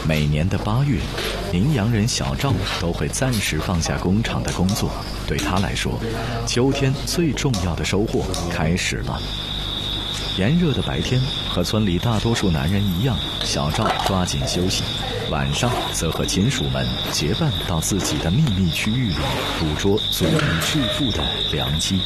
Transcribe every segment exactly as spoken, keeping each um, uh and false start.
每年的八月，宁阳人小赵都会暂时放下工厂的工作。对他来说，秋天最重要的收获开始了。炎热的白天，和村里大多数男人一样，小赵抓紧休息，晚上则和亲属们结伴到自己的秘密区域里捕捉足以致富的良机。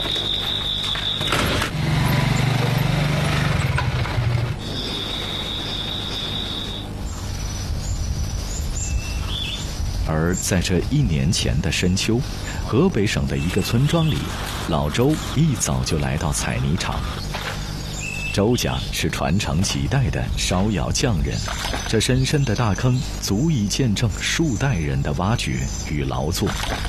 而在这一年前的深秋，河北省的一个村庄里，老周一早就来到采泥场。周家是传承几代的烧窑匠人，这深深的大坑足以见证数代人的挖掘与劳作。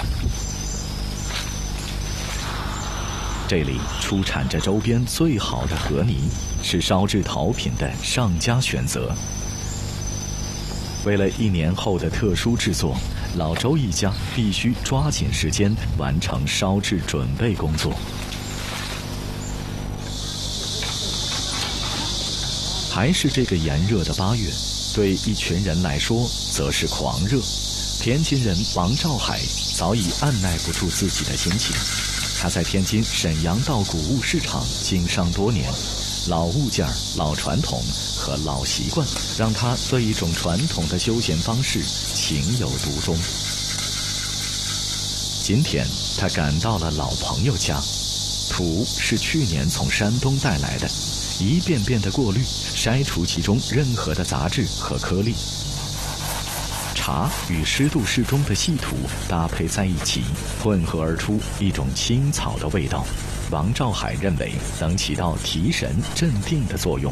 这里出产着周边最好的河泥，是烧制陶品的上佳选择。为了一年后的特殊制作，老周一家必须抓紧时间完成烧制准备工作。还是这个炎热的八月，对一群人来说则是狂热。天津人王兆海早已按耐不住自己的心情，他在天津沈阳道谷物市场经商多年，老物件、老传统和老习惯让他对一种传统的休闲方式情有独钟。今天他赶到了老朋友家，土是去年从山东带来的，一遍遍的过滤，筛除其中任何的杂质和颗粒。茶与湿度适中的细土搭配在一起，混合而出一种青草的味道。王兆海认为能起到提神镇定的作用。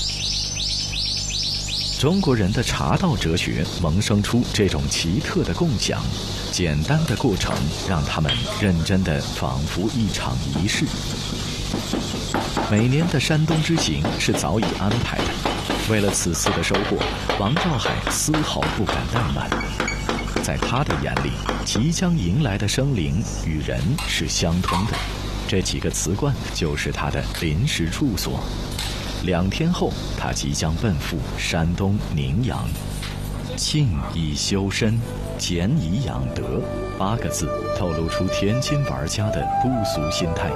中国人的茶道哲学萌生出这种奇特的共享，简单的过程让他们认真的仿佛一场仪式。每年的山东之行是早已安排的，为了此次的收获，王兆海丝毫不敢怠慢。在他的眼里，即将迎来的生灵与人是相通的，这几个词冠就是他的临时住所。两天后，他即将奔赴山东宁阳。静以修身，俭以养德，八个字透露出天津玩家的不俗心态。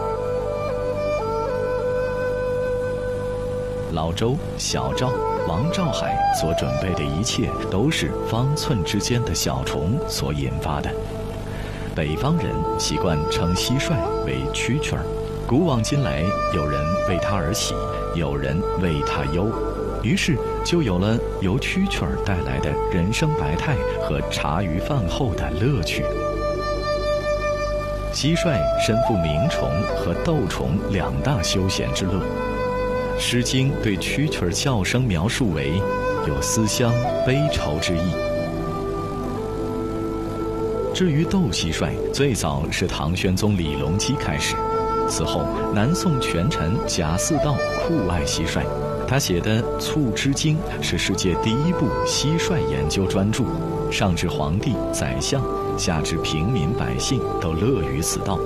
老周、小赵、王兆海所准备的一切都是方寸之间的小虫所引发的。北方人习惯称蟋蟀为蛐蛐儿，古往今来，有人为它而喜，有人为它忧，于是就有了由蛐蛐儿带来的人生百态和茶余饭后的乐趣。蟋蟀身负鸣虫和斗虫两大休闲之乐。《诗经》对蛐蛐儿叫声描述为有思乡悲愁之意。至于斗蟋蟀，最早是唐玄宗李隆基开始，此后南宋权臣贾似道酷爱蟋蟀，他写的《促织经》是世界第一部蟋蟀研究专著，上至皇帝、宰相，下至平民百姓都乐于此道。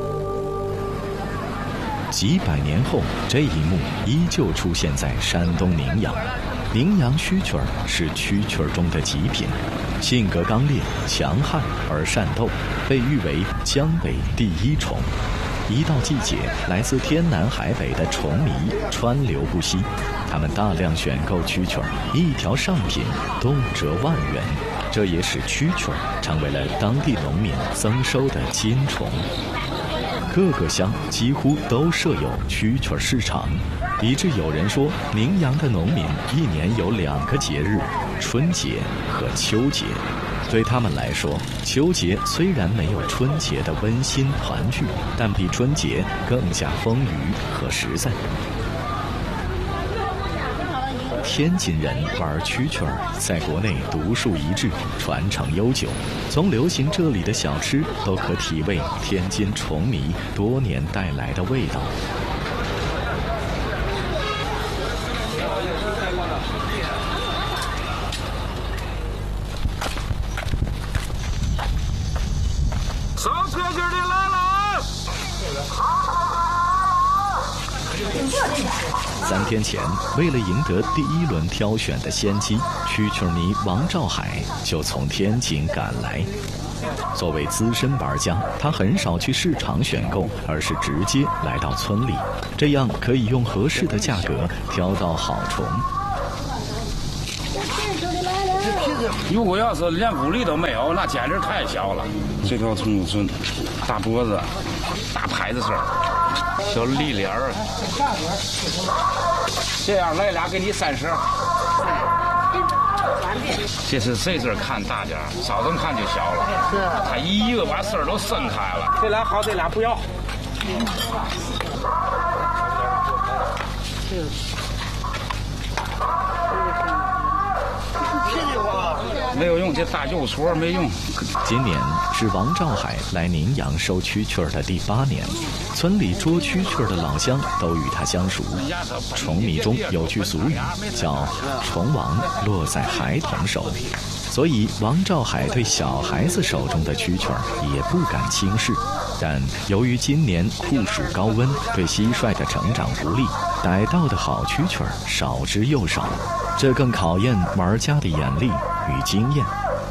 几百年后，这一幕依旧出现在山东宁阳。宁阳蛐蛐儿是蛐蛐儿中的极品，性格刚烈、强悍而善斗，被誉为江北第一虫。一到季节，来自天南海北的虫迷川流不息，他们大量选购蛐蛐儿，一条上品动辄万元，这也使蛐蛐儿成为了当地农民增收的金虫。各个乡几乎都设有蛐蛐儿市场，以致有人说，宁阳的农民一年有两个节日，春节和秋节。对他们来说，秋节虽然没有春节的温馨团聚，但比春节更加丰腴和实在。天津人玩蛐蛐儿在国内独树一帜，传承悠久，从流行这里的小吃都可体味天津虫迷多年带来的味道。 小铁筋的来了！ 三天天前，为了赢得第一轮挑选的先机，蛐蛐迷王兆海就从天津赶来。作为资深玩家，他很少去市场选购，而是直接来到村里，这样可以用合适的价格挑到好虫。 如果要是连屋里都没有，那简直太小了。这条虫子大脖子，大拍子声，小立脸儿。这样来俩给你三十。这是这阵看大点儿，早晨看就小了。是。它一个把丝儿都伸开了。这俩好，这俩不要。是。没有用，这大幼撮没用。 今年是王兆海来宁阳收蛐蛐的第八年，村里捉蛐蛐的老乡都与他相熟。虫迷中有句俗语叫“虫王落在孩童手”，所以王兆海对小孩子手中的蛐蛐也不敢轻视。但由于今年酷暑高温，对蟋蟀的成长不利，逮到的好蛐蛐少之又少，这更考验玩家的眼力与经验。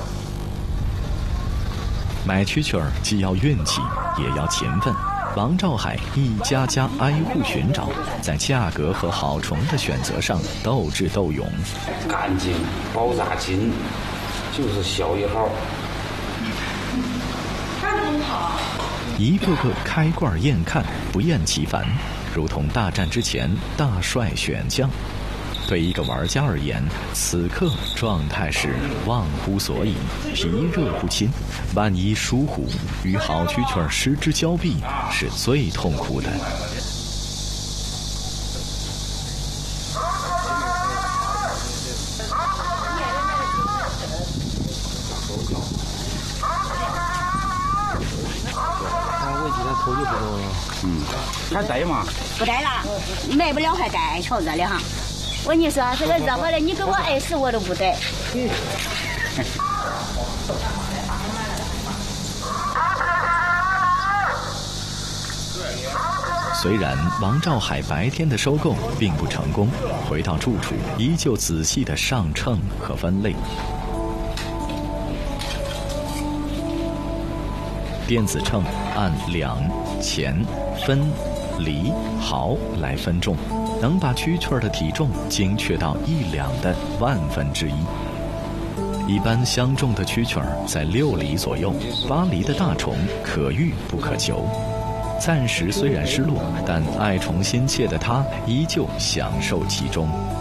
买蛐蛐既要运气，也要勤奋。王兆海一家家挨户寻找，在价格和好虫的选择上斗智斗勇。 干净，包扎紧，就是小一号。 一个个开罐验看，不厌其烦，如同大战之前大帅选将。对一个玩家而言，此刻状态是忘乎所以，疲热不侵。万一疏忽，与好蛐蛐失之交臂，是最痛苦的。 头就不够了， 嗯，还逮吗？ 不逮了，卖不了还逮，瞧热的哈！我跟你说，这个热火的，你给我二十我都不逮。嗯。 虽然王兆海白天的收购并不成功，回到住处依旧仔细的上秤和分类。电子秤按两、钱、分、厘、毫来分重，能把蛐蛐的体重精确到一两的万分之一。一般相中的蛐蛐在六厘左右，八厘的大虫可遇不可求。暂时虽然失落，但爱虫心切的他依旧享受其中。